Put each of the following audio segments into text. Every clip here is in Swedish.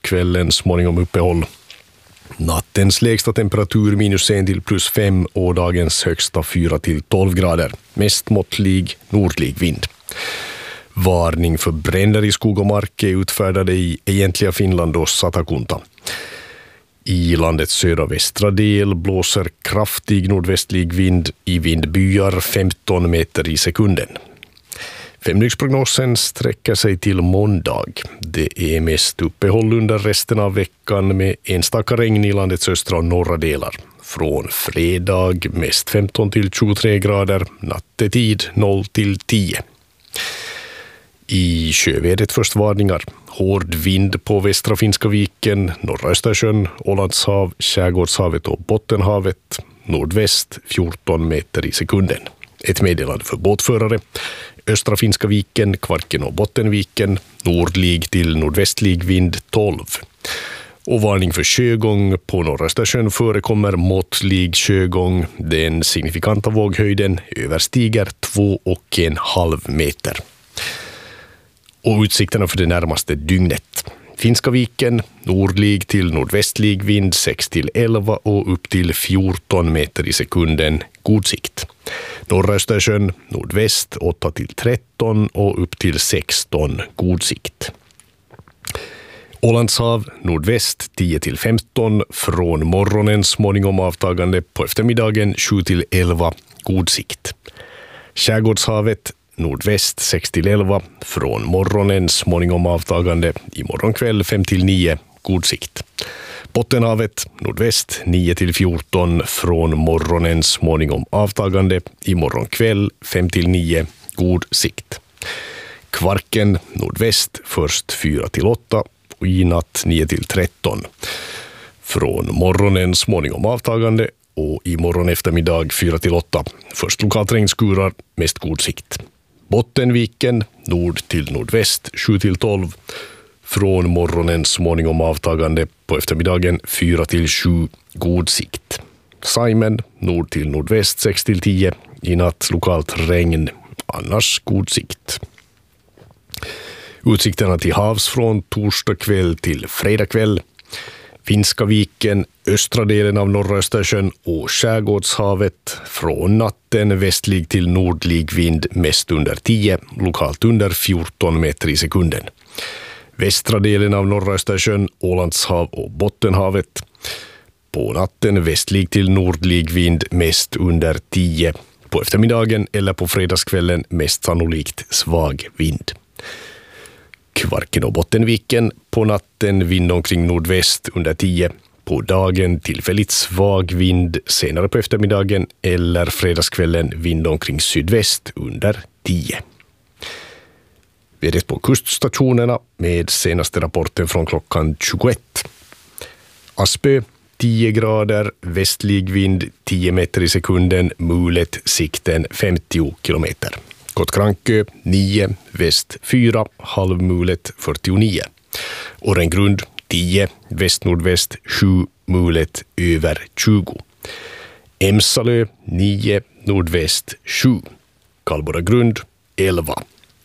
kvällen, småningom uppehåll. Nattens lägsta temperatur -1 till +5 och dagens högsta 4 till 12 grader. Mest måttlig nordlig vind. Varning för bränder i skog och mark är utfärdade i egentliga Finland och Satakunta. I landets södra västra del blåser kraftig nordvästlig vind i vindbyar 15 meter i sekunden. Femdygnsprognosen sträcker sig till måndag. Det är mest uppehåll under resten av veckan med enstaka regn i landets östra och norra delar. Från fredag mest 15 till 23 grader, nattetid 0 till 10. I sjövädret först varningar. Hård vind på västra Finska viken, norra Östersjön, Ålandshav, Skärgårdshavet och Bottenhavet. Nordväst 14 meter i sekunden. Ett meddelande för båtförare. Östra Finska viken, Kvarken och Bottenviken. Nordlig till nordvästlig vind 12. Och varning för sjögång. På norra Östersjön förekommer måttlig sjögång. Den signifikanta våghöjden överstiger 2,5 meter. Och utsikterna för det närmaste dygnet. Finska viken, nordlig till nordvästlig vind 6 till 11 och upp till 14 meter i sekunden, god sikt. Norra Östersjön, nordväst 8 till 13 och upp till 16, god sikt. Ålandshav, nordväst 10 till 15, från morgonen småningom avtagande, på eftermiddagen 7 till 11, god sikt. Skärgårdshavet, nordväst 6 till 11, från morgonen småningom avtagande, imorgon kväll 5 till 9, god sikt. Bottenhavet, nordväst 9 till 14, från morgonen småningom avtagande, imorgon kväll 5 till 9, god sikt. Kvarken, nordväst först 4 till 8 och i natt 9 till 13. Från morgonen småningom avtagande och imorgon eftermiddag 4 till 8. Först lokalt regnskurar, mest god sikt. Bottenviken, nord till nordväst 7 till 12. Från morgonen småningom avtagande, på eftermiddagen 4 till 7, god sikt. Saimen, nord till nordväst 6 till 10. I natt lokalt regn, annars god sikt. Utsikterna till havs från torsdag kväll till fredag kväll. Finska viken, östra delen av norra Östersjön och Skärgårdshavet. Från natten västlig till nordlig vind, mest under 10, lokalt under 14 meter i sekunden. Västra delen av norra Östersjön, Ålandshav och Bottenhavet. På natten västlig till nordlig vind, mest under 10. På eftermiddagen eller på fredagskvällen mest sannolikt svag vind. Kvarken och Bottenviken, på natten vind omkring nordväst under 10. På dagen tillfälligt svag vind, senare på eftermiddagen eller fredagskvällen vind omkring sydväst under 10. Vädret på kuststationerna med senaste rapporten från klockan 21. Aspö 10 grader, västlig vind 10 meter i sekunden, mulet sikten 50 kilometer. Kottkrankö 9, väst 4, halvmulet 49. Årengrund 10, väst-nordväst 7, mulet över 20. Emsalö 9, nordväst 7. Kalboragrund 11.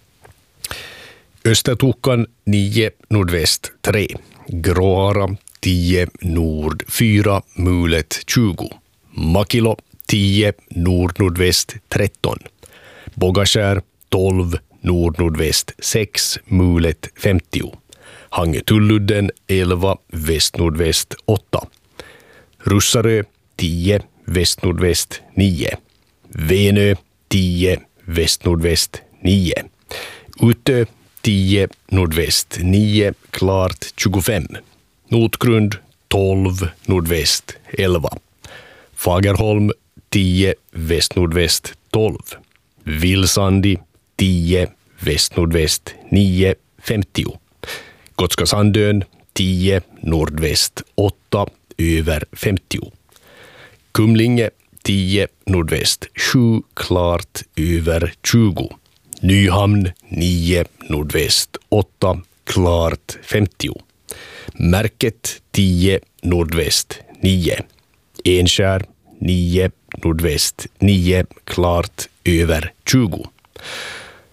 Östertokan 9, nordväst 3. Gråara 10, nord 4, mulet 20. Makilo 10, nord-nordväst 13. Bogaskär 12, nord-nordväst 6, mulet 50. Hangetulludden 11, väst-nordväst 8. Russarö 10, väst-nordväst 9. Venö 10, väst-nordväst 9. Utö 10, nordväst 9, klart 25. Notgrund 12, nordväst 11. Fagerholm 10, väst-nordväst 12. Vilsandi 10, väst-nordväst 9, 50. Gotska Sandön 10, nordväst 8, över 50. Kumlinge 10, nordväst 7, klart över 20. Nyhamn 9, nordväst 8, klart 50. Märket 10, nordväst 9. Enskär 9, nordväst 9, klart över 20.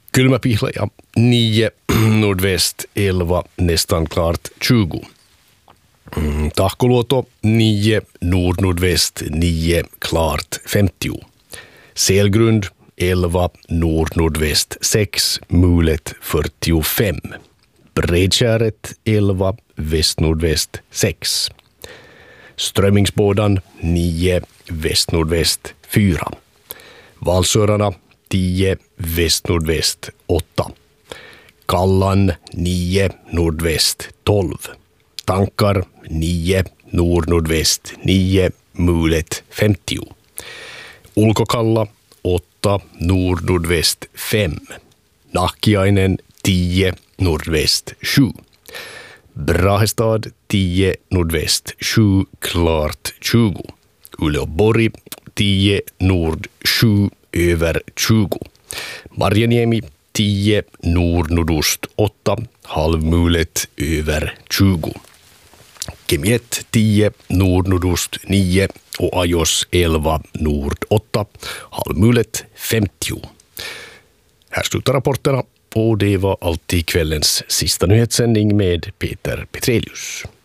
Kylmäpihla ja 9, nordväst 11, nästan klart 20. Tahkoluoto 9, nord-nordväst 9, klart 50. Selgrund 11, nord-nordväst 6, mulet 45. Bredkäret 11, väst-nordväst 6. Strömmingsbådan 9, väst-nordväst 4. Valsörarna 10, väst-nordväst 8. Kallan 9, nordväst 12. Tankar 9, nord-nordväst 9, mulet 50. Ulkokalla 8, nord-nordväst 5. Nahkiainen 10, nordväst 7. Brahestad 10, nordväst 7, klart 20. Uleåborg 10, nord 7, över 20. Marjaniemi 10, nord-nordost 8, halvmulet över 20. Kemiet 10, nord-nordost 9 och Ajos 11, nord 8, halvmulet 50. Här slutar rapporterna och det var allt i kvällens sista nyhetssändning med Peter Petrelius.